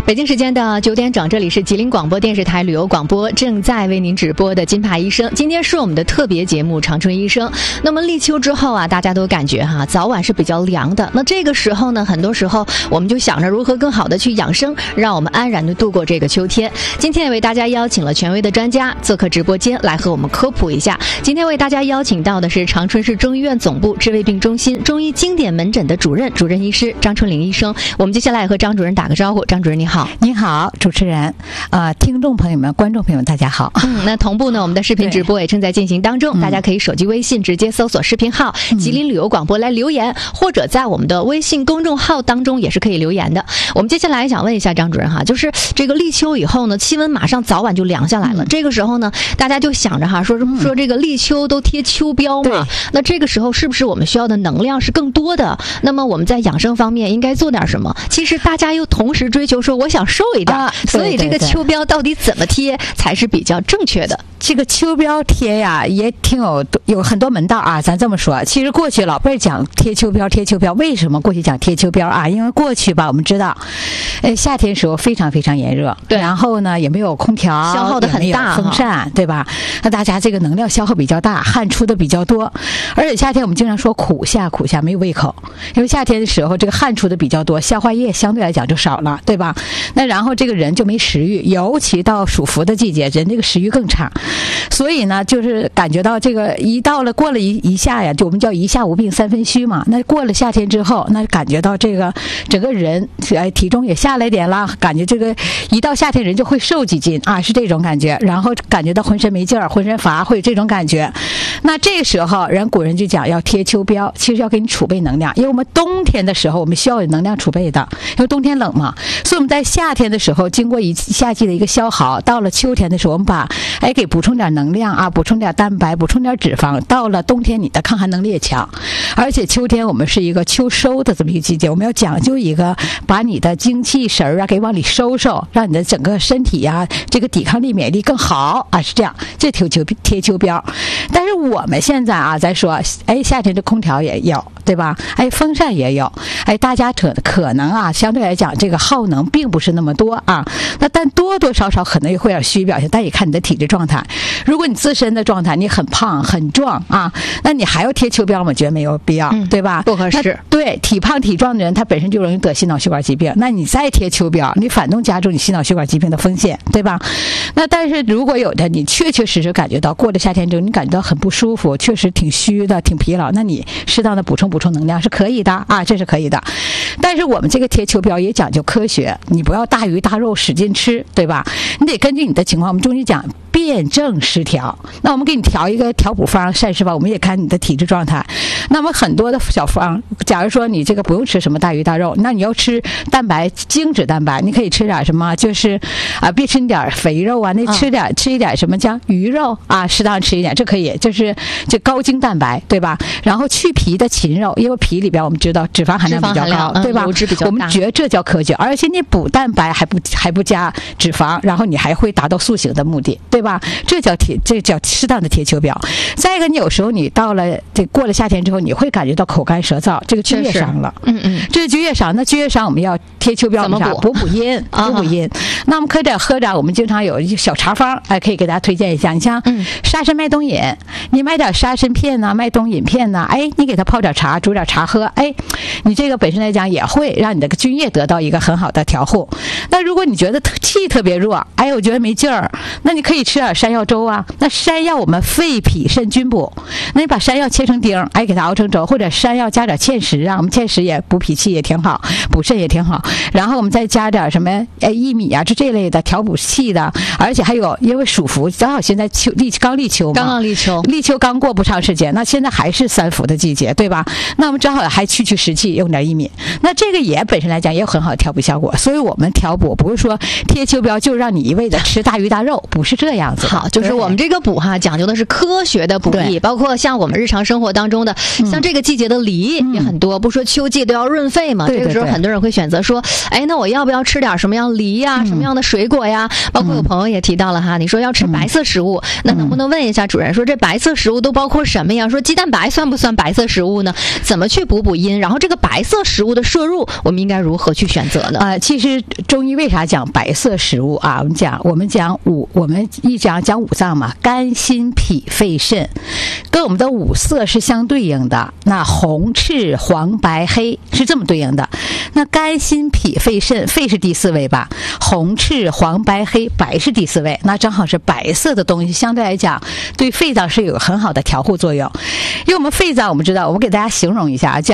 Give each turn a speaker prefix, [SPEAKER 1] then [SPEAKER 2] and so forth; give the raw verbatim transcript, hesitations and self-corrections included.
[SPEAKER 1] 北京时间的九点整，这里是吉林广播电视台旅游广播正在为您直播的金帕医生。今天是我们的特别节目长春医生。那么立秋之后啊，大家都感觉哈、啊、早晚是比较凉的。那这个时候呢，很多时候我们就想着如何更好的去养生，让我们安然的度过这个秋天。今天也为大家邀请了权威的专家做客直播间，来和我们科普一下。今天为大家邀请到的是长春市中医院总部治胃病中心中医经典门诊的主任主任医师张春玲医生。我们接下来也和张主任打个招呼。张主任你好。
[SPEAKER 2] 您好，主持人，呃，听众朋友们、观众朋友们，大家好。
[SPEAKER 1] 嗯，那同步呢，我们的视频直播也正在进行当中，大家可以手机微信直接搜索视频号“吉林旅游广播”来留言，或者在我们的微信公众号当中也是可以留言的。我们接下来想问一下张主任哈，就是这个立秋以后呢，气温马上早晚就凉下来了，嗯、这个时候呢，大家就想着哈，说说这个立秋都贴秋膘嘛，那这个时候是不是我们需要的能量是更多的？那么我们在养生方面应该做点什么？其实大家又同时追求说我想瘦一点，啊、所以这个秋膘到底怎么贴才是比较正确的？
[SPEAKER 2] 这个秋膘贴呀，也挺有有很多门道啊。咱这么说，其实过去老辈讲贴秋膘，贴秋膘，为什么过去讲贴秋膘啊？因为过去吧，我们知道，呃，夏天时候非常非常炎热，
[SPEAKER 1] 对，
[SPEAKER 2] 然后呢也没有空调，
[SPEAKER 1] 消耗的很大，
[SPEAKER 2] 风扇，对吧？那大家这个能量消耗比较大，汗出的比较多，而且夏天我们经常说苦夏，苦夏没有胃口，因为夏天的时候这个汗出的比较多，消化液相对来讲就少了，对吧？那然后这个人就没食欲，尤其到暑伏的季节，人这个食欲更差。所以呢，就是感觉到这个一到了过了一一夏呀，就我们叫一夏无病三分虚嘛。那过了夏天之后，那感觉到这个整个人哎体重也下来点了，感觉这个一到夏天人就会瘦几斤啊，是这种感觉。然后感觉到浑身没劲儿，浑身乏，会有这种感觉。那这个时候，人古人就讲要贴秋膘，其实要给你储备能量，因为我们冬天的时候我们需要有能量储备的，因为冬天冷嘛，所以我们在夏天的时候经过一夏季的一个消耗，到了秋天的时候，我们把哎给补充点能量啊，补充点蛋白，补充点脂肪，到了冬天你的抗寒能力也强。而且秋天我们是一个秋收的这么一个季节，我们要讲究一个把你的精气神啊给往里收收，让你的整个身体呀、啊、这个抵抗力免疫力更好啊，是这样，这贴秋贴秋膘。但是我们现在啊在说，哎，夏天这空调也有，对吧？哎，风扇也有，哎，大家可可能啊相对来讲这个耗能并不是那么多啊，那但多多少少可能也会有虚表现，但也看你的体质状态。如果你自身的状态你很胖很壮啊，那你还要贴秋膘，我觉得没有必要，嗯、对吧？
[SPEAKER 1] 不合适。
[SPEAKER 2] 对，体胖体壮的人他本身就容易得心脑血管疾病，那你再贴秋膘，你反动加重你心脑血管疾病的风险，对吧？那但是如果有的你确确实实感觉到过了夏天之后你感觉到很不舒服，确实挺虚的挺疲劳，那你适当的补充补充能量是可以的啊，这是可以的。但是我们这个贴秋膘也讲究科学，你不要大鱼大肉使劲吃，对吧？你得根据你的情况，我们中医讲辩证失调，那我们给你调一个调补方膳食法，我们也看你的体质状态。那么很多的小方，假如说你这个不用吃什么大鱼大肉，那你要吃蛋白精脂蛋白，你可以吃点什么，就是啊别吃点肥肉啊，那吃点、嗯、吃一点什么叫鱼肉啊，适当吃一点，这可以，就是就高精蛋白，对吧？然后去皮的禽肉，因为皮里边我们知道脂肪含量比较高，对吧？
[SPEAKER 1] 油脂比较大，
[SPEAKER 2] 我们觉得这叫科学，而且你补蛋白还不还不加脂肪，然后你还会达到塑形的目的，对吧？这叫贴，这叫适当的贴秋膘。再一个，你有时候你到了这过了夏天之后，你会感觉到口干舌燥，这个居液伤了。
[SPEAKER 1] 嗯嗯，
[SPEAKER 2] 这是居液伤。那居液伤我们要贴秋膘，
[SPEAKER 1] 怎么补？
[SPEAKER 2] 补补阴，补补阴。那我们可以点喝点，我们经常有一小茶方，哎，可以给大家推荐一下。你像沙参麦冬饮，你买点沙参片呐、麦冬饮片呐，哎，你给它泡点茶，煮点茶喝，哎，你这个本身来讲也会让你的菌液得到一个很好的调护。那如果你觉得气特别弱，哎，我觉得没劲儿，那你可以吃点山药粥啊。那山药我们肺脾肾均补，那你把山药切成丁，哎，给它熬成粥，或者山药加点芡实啊，我们芡实也补脾气也挺好，补肾也挺好。然后我们再加点什么哎薏米啊，这这类的调补气的，而且还有因为暑伏，正好现在秋立刚立秋嘛，
[SPEAKER 1] 刚刚立秋，
[SPEAKER 2] 立秋刚过不长时间，那现在还是三伏的季节，对吧？那我们正好还去去湿气，用点薏米，那这个也本身来讲也有很好的调补效果。所以我们调补不是说贴秋膘就让你一味的吃大鱼大肉，不是这样子。
[SPEAKER 1] 好，就是我们这个补哈，讲究的是科学的补益，包括像我们日常生活当中的，嗯、像这个季节的梨也很多，嗯、不说秋季都要润肺嘛，
[SPEAKER 2] 对对对，
[SPEAKER 1] 这个时候很多人会选择说，哎，那我要不要吃点什么样梨呀、啊嗯，什么样的水果呀？包括有朋友也提到了哈，你说要吃白色食物，嗯、那能不能问一下主任说，这白色食物都包括什么呀？说鸡蛋白算不算白色食物呢？怎么去补补阴？然后这个白色食物的摄入，我们应该如何去选择呢？
[SPEAKER 2] 啊、呃，其实中医为啥讲白色食物啊？我们讲我们讲五，我们一讲讲五脏嘛，肝、心、脾、肺、肾，跟我们的五色是相对应的。那红、赤、黄、白、黑是这么对应的。那肝、心、脾、肺、肾，肺是第四位吧？红、赤、黄、白、黑，白是第四位。那正好是白色的东西，相对来讲对肺脏是有很好的调护作用。因为我们肺脏，我们知道，我们给大家形容一下，讲